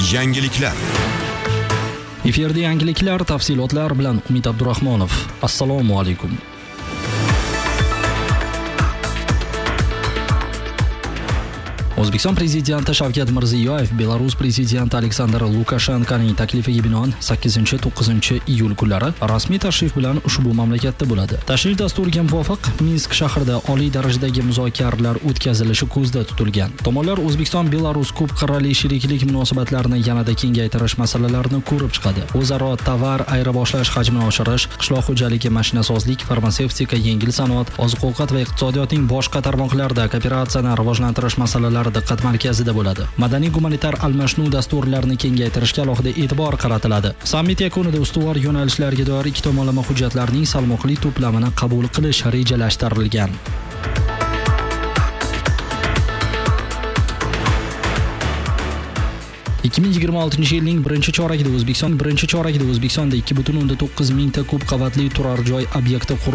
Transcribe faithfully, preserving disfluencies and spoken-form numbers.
Yangiliklar. Efirda yangiliklar, tafsilotlar bilan Umid Abdurahmonov. Assalomu alaykum. O'zbekiston prezidenti Shavkat Mirziyoyev Belarus prezidenti Aleksandr Lukashenkoning taklifiga binoan sakkizinchi to'qqizinchi iyul kunlari rasmiy tashrif bilan ushbu mamlakatda bo'ladi. Tashrif dasturiga muvofiq Minsk shahrida oliy darajadagi muzokaralar o'tkazilishi ko'zda tutilgan. Tomonlar O'zbekiston-Belarus ko'p qirrali sheriklik munosabatlarini yanada kengaytirish masalalarini ko'rib chiqadi. O'zaro tovar ayirboshlash hajmini oshirish, qishloq xo'jaligi, mashinasozlik, farmatsevtika, yengil sanoat, oziq-ovqat va iqtisodiyotning boshqa tarmoqlarida kooperatsiyani rivojlantirish masalalari diqqat markazida bo'ladi. Madaniy-gumanitar almashinuv dasturlarini kengaytirishga alohida e'tibor qaratiladi. Sammit yakunida ustuvor yo'nalishlarga doir ikki tomonlama hujjatlarning salmoqli to'plamini qabul qilish rejalashtirilgan. ikki ming yigirma oltinchi yilning birinchi choragida O'zbekiston birinchi choragida O'zbekistonda ikki butun o'ndan to'qqiz mingta ko'p qavatli turar joy obyekti